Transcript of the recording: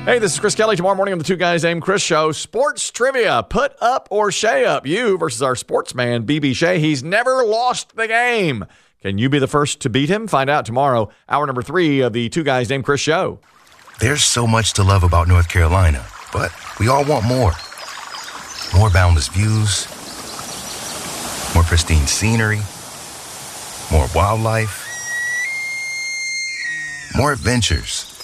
Hey, this is Chris Kelly. Tomorrow morning on the Two Guys Named Chris show, sports trivia. Put up or Shay up. You versus our sportsman, BB Shea. He's never lost the game. Can you be the first to beat him? Find out tomorrow, hour number 3 of the Two Guys Named Chris show. There's so much to love about North Carolina, but we all want more. More boundless views, more pristine scenery, more wildlife, more adventures.